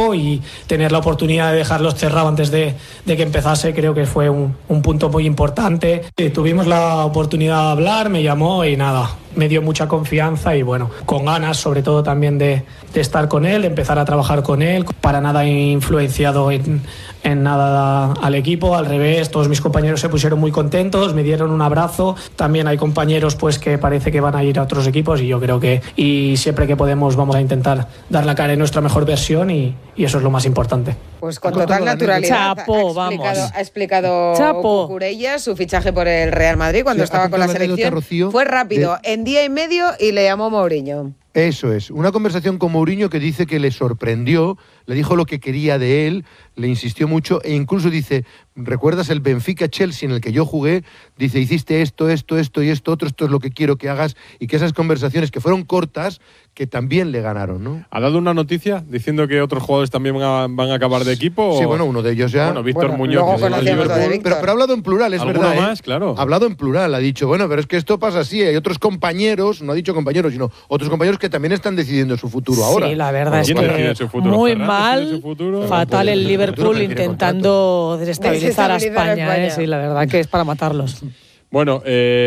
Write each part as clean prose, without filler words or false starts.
equipo, y tener la oportunidad de dejarlos cerrados antes de que empezase creo que fue un punto muy importante. Tuvimos la oportunidad de hablar, me llamó y nada, me dio mucha confianza y bueno, con ganas sobre todo también de estar con él, de empezar a trabajar con él. Para nada influenciado en nada al equipo, al revés, todos mis compañeros se pusieron muy contentos, me dieron un abrazo. También hay compañeros pues que parece que van a ir a otros equipos, y yo creo que siempre que podemos vamos a intentar dar la cara en nuestra mejor versión, y eso es lo más importante. Pues con total naturalidad ha explicado Cucurella su fichaje por el Real Madrid cuando estaba con la selección. Rocío, fue rápido, en día y medio, y le llamó Mourinho. Eso es, una conversación con Mourinho que dice que le sorprendió, le dijo lo que quería de él, le insistió mucho, e incluso dice, ¿recuerdas el Benfica-Chelsea en el que yo jugué? Dice, hiciste esto y esto otro, esto es lo que quiero que hagas, y que esas conversaciones que fueron cortas, que también le ganaron, ¿no? ¿Ha dado una noticia diciendo que otros jugadores también van a acabar de equipo? Sí, bueno, uno de ellos ya. Bueno, Víctor Muñoz. Pero ha hablado en plural, es verdad. Más, claro. Ha hablado en plural, ha dicho, bueno, pero es que esto pasa así, hay otros compañeros, no ha dicho compañeros, sino otros compañeros que también están decidiendo su futuro ahora. Sí, la verdad es que muy mal, fatal el Liverpool intentando desestabilizar a España. Sí, la verdad que es para matarlos. Bueno,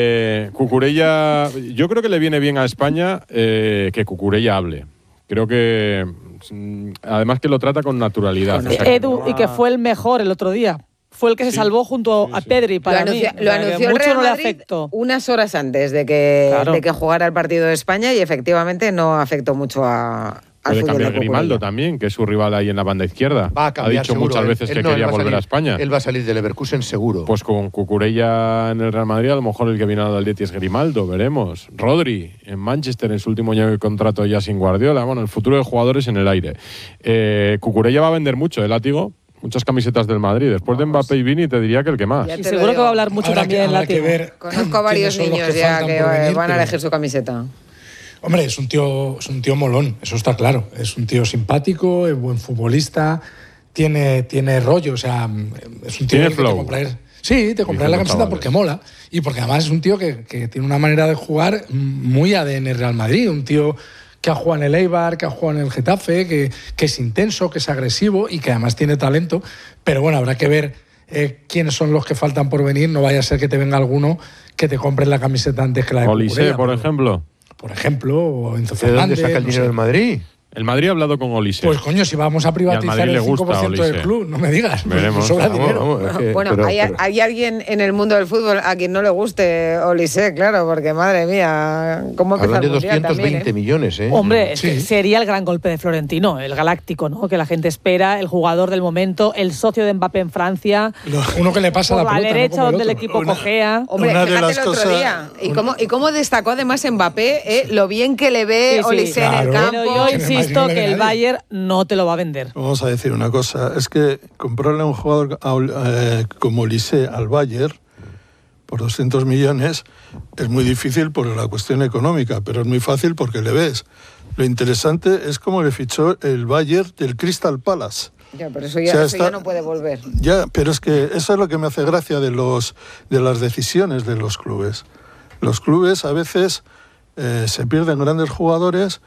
Cucurella, yo creo que le viene bien a España que Cucurella hable. Creo que, además, que lo trata con naturalidad. Edu, y que fue el mejor el otro día. Fue el que se salvó junto a Pedri, para mí. Lo anunció el Real Madrid unas horas antes de que jugara el partido de España, y efectivamente no afectó mucho al puede fútbol cambiar de Grimaldo también, que es su rival ahí en la banda izquierda. Va a cambiar, ha dicho seguro, muchas veces que quería volver a España. Él va a salir del Leverkusen seguro. Pues con Cucurella en el Real Madrid, a lo mejor el que viene al Atleti es Grimaldo, veremos. Rodri en Manchester en su último año de contrato ya sin Guardiola. Bueno, el futuro de jugadores en el aire. Cucurella va a vender mucho, Látigo. Muchas camisetas del Madrid. Después de Mbappé y Vini, te diría que el que más. Y seguro que va a hablar mucho también Látigo. Conozco a varios niños ya que van a elegir su camiseta. Hombre, es un tío molón, eso está claro. Es un tío simpático, es buen futbolista, tiene rollo, o sea, es un tío tiene que flow. Te compraré la camiseta porque mola, y porque además es un tío que tiene una manera de jugar muy ADN Real Madrid, un tío que ha jugado en el Eibar, que ha jugado en el Getafe, que es intenso, que es agresivo y que además tiene talento. Pero bueno, habrá que ver quiénes son los que faltan por venir. No vaya a ser que te venga alguno que te compre la camiseta antes que la de Olise, por ejemplo. O Enzo ¿De Fernández. dónde saca el dinero del Madrid? El Madrid ha hablado con Olise. Pues coño, si vamos a privatizar el 5% del club, no me digas. Veremos. Sobra dinero. Hay alguien en el mundo del fútbol a quien no le guste Olise, claro, porque madre mía, ¿cómo empezar Hablan de el mundial 220 también, millones, ¿eh? Hombre, es que sería el gran golpe de Florentino, el galáctico, ¿no? Que la gente espera, el jugador del momento, el socio de Mbappé en Francia. Uno que le pasa por la pelota, derecha, no donde el equipo cojea. Hombre, fíjate el otro día. ¿Y cómo destacó además Mbappé lo bien que le ve Olise en el campo? Pero yo insisto que el Bayern no te lo va a vender. Vamos a decir una cosa, es que comprarle a un jugador como Olise al Bayern por 200 millones es muy difícil por la cuestión económica, pero es muy fácil porque le ves. Lo interesante es cómo le fichó el Bayern del Crystal Palace. Ya, pero eso ya no puede volver. Ya, pero es que eso es lo que me hace gracia de las decisiones de los clubes. Los clubes a veces se pierden grandes jugadores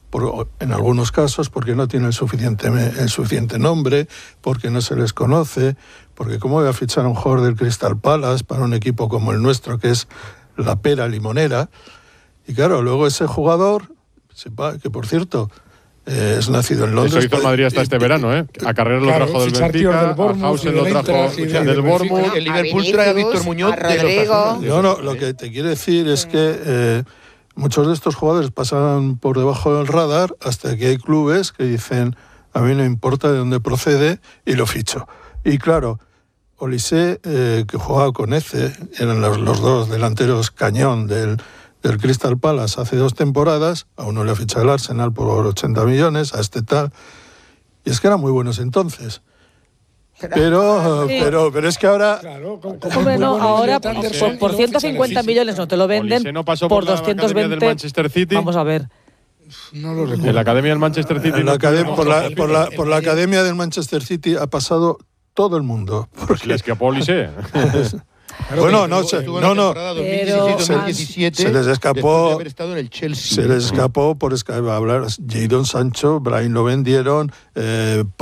en algunos casos porque no tienen el suficiente nombre, porque no se les conoce, porque cómo voy a fichar a un jugador del Crystal Palace para un equipo como el nuestro, que es la pera limonera. Y claro, luego ese jugador, que por cierto es nacido en Londres. Eso hizo el Madrid hasta este verano, ¿eh? A Carrera lo trajo del Benfica, a Hausen lo trajo del Bournemouth. El Liverpool trae a Víctor Muñoz. No, lo que te quiero decir es que muchos de estos jugadores pasan por debajo del radar hasta que hay clubes que dicen, a mí no importa de dónde procede y lo ficho. Y claro, Olise, que jugaba con Eze, eran los dos delanteros cañón del Crystal Palace hace 2 temporadas, a uno le ha fichado el Arsenal por 80 millones, a este tal, y es que eran muy buenos entonces. Pero es que ahora... Claro, hombre, no, ahora por 150 millones no te lo venden, no pasó por la 220 del Manchester City. Vamos a ver. No lo recuerdo. En la academia del Manchester City. Por la academia del Manchester City ha pasado todo el mundo. Pues le escapó Olise. Bueno, no. Se les escapó. Se les escapó por hablar. Jadon Sancho, Brahim lo vendieron.